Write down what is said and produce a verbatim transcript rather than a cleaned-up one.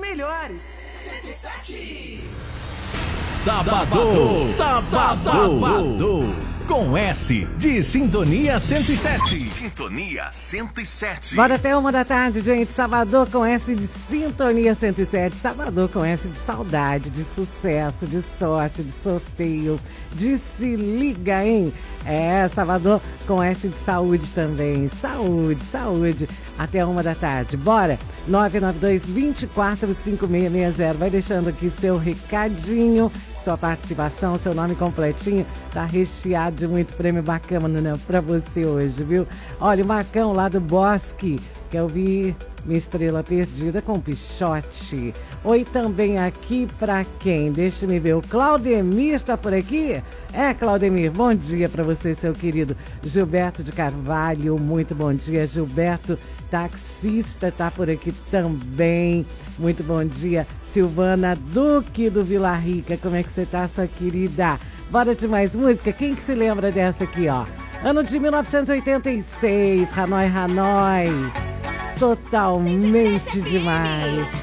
melhores. cento e sete. Sabadão, Sabadão, com S de Sintonia cento e sete. Sintonia cento e sete. Bora até uma da tarde, gente. Sabadão com S de Sintonia cento e sete. Sabadão com S de saudade, de sucesso, de sorte, de sorteio, de se liga, hein? É, Sabadão com S de saúde também. Saúde, saúde. Até uma da tarde. Bora! nove nove dois, dois quatro, cinco seis seis zero. Vai deixando aqui seu recadinho, sua participação, seu nome completinho. Tá recheado de muito prêmio bacana, né, pra você hoje, viu? Olha, o Marcão lá do Bosque, quer ouvir Minha Estrela Perdida com Pichote. Oi, também aqui pra quem? Deixa me ver, o Claudemir está por aqui? É, Claudemir, bom dia pra você, seu querido Gilberto de Carvalho, muito bom dia, Gilberto, taxista, tá por aqui também, muito bom dia, Silvana Duque do Vila Rica, como é que você tá, sua querida? Bora de mais música, quem que se lembra dessa aqui, ó? Ano de mil novecentos e oitenta e seis, Hanoi, Hanoi, totalmente demais.